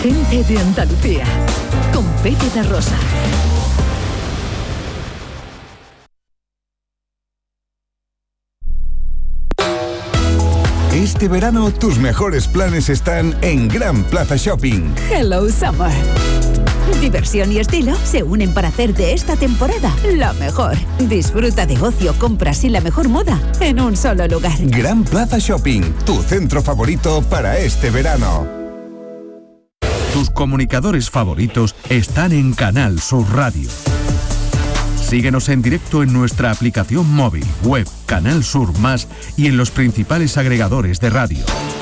Gente de Andalucía, con Pepe da Rosa. Este verano tus mejores planes están en Gran Plaza Shopping. Hello Summer. Diversión y estilo se unen para hacer de esta temporada la mejor. Disfruta de ocio, compras y la mejor moda en un solo lugar. Gran Plaza Shopping, tu centro favorito para este verano. Tus comunicadores favoritos están en Canal Sur Radio. Síguenos en directo en nuestra aplicación móvil, web, Canal Sur Más y en los principales agregadores de radio.